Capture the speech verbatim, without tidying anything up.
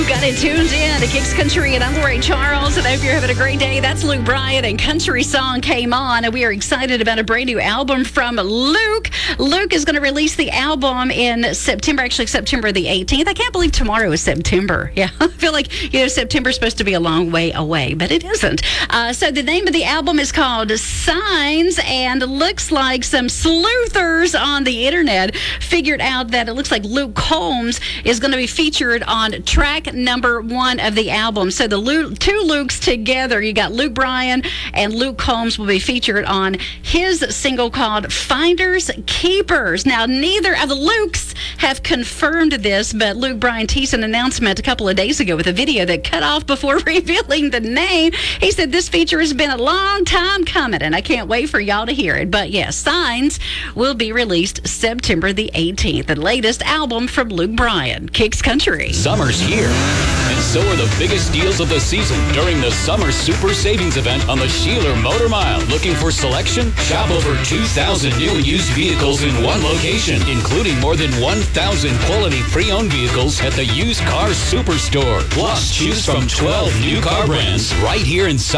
Got it tuned in to Kicks Country, and I'm Lori Charles, and I hope you're having a great day. That's Luke Bryan, and Country Song came on, and we are excited about a brand new album from Luke. Luke is going to release the album in September, actually September the eighteenth. I can't believe tomorrow is September. Yeah, I feel like, you know, September's supposed to be a long way away, but it isn't. Uh, so the name of the album is called Signs, and looks like some sleuthers on the internet figured out that it looks like Luke Combs is going to be featured on track number one of the album. So the Luke, two Lukes together, you got Luke Bryan and Luke Combs will be featured on his single called Finders Keepers. Now, neither of the Lukes have confirmed this, but Luke Bryan teased an announcement a couple of days ago with a video that cut off before revealing the name. He said this feature has been a long time coming, and I can't wait for y'all to hear it. But yes, Signs will be released September the eighteenth, the latest album from Luke Bryan, Kicks Country. Summer's here, and so are the biggest deals of the season during the Summer Super Savings Event on the Sheeler Motor Mile. Looking for selection? Shop over two thousand new and used vehicles in one location, including more than one thousand quality pre-owned vehicles at the Used Car Superstore. Plus, choose from twelve new car brands right here in